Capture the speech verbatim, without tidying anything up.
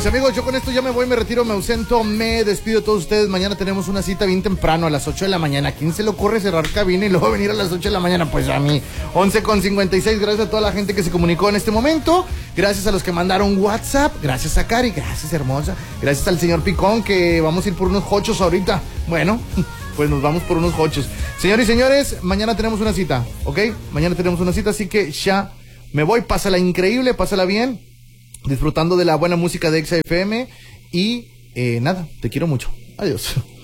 amigos, yo con esto ya me voy, me retiro, me ausento, me despido de todos ustedes. Mañana tenemos una cita bien temprano, a las ocho de la mañana. ¿A quién se le ocurre cerrar cabina y luego venir a las ocho de la mañana? Pues a mí. once con cincuenta y seis. Gracias a toda la gente que se comunicó en este momento. Gracias a los que mandaron WhatsApp. Gracias a Cari. Gracias, hermosa. Gracias al señor Picón, que vamos a ir por unos hochos ahorita. Bueno, pues nos vamos por unos hochos. Señores y señores, mañana tenemos una cita, ¿ok? Mañana tenemos una cita, así que ya me voy. Pásala increíble, pásala bien, disfrutando de la buena música de Exa F M. Y eh, nada, te quiero mucho. Adiós.